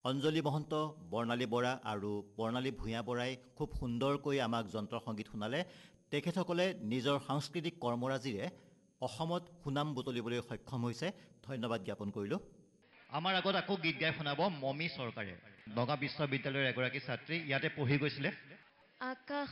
অঞ্জলি মহন্ত, বৰ্ণালী বৰা আৰু বৰ্ণালী ভূঞা বৰাই খুব সুন্দৰকৈ আমাক যন্ত্ৰ সংগীত শুনালে। তেখেতসকলে নিজৰ সাংস্কৃতিক কৰ্মৰাজিৰে অসমত সুনাম বুটলিবলৈ সক্ষম হৈছে। ধন্যবাদ জ্ঞাপন কৰিলোঁ। আমাৰ আগত আকৌ গীত গাই শুনাব মমী চৰকাৰে। নগাঁও বিশ্ববিদ্যালয়ৰ এগৰাকী ছাত্ৰী, ইয়াতে পঢ়ি গৈছিলে। আকাশ